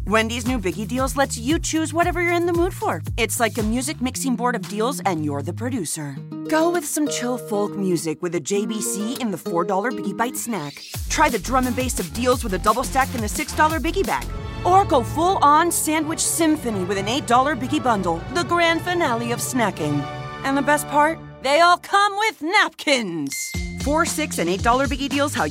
Wendy's new Biggie Deals lets you choose whatever you're in the mood for. It's like a music mixing board of deals, and you're the producer. Go with some chill folk music with a JBC in the $4 Biggie Bite snack. Try the drum and bass of deals with a double stack in the $6 Biggie Bag. Or go full-on sandwich symphony with an $8 Biggie Bundle, the grand finale of snacking. And the best part? They all come with napkins. $4, $6, and $8 Biggie Deals, how